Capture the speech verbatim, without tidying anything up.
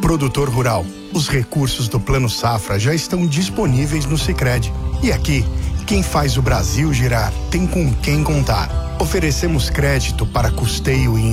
Produtor rural, os recursos do Plano Safra já estão disponíveis no Sicredi. E aqui, quem faz o Brasil girar tem com quem contar. Oferecemos crédito para custeio e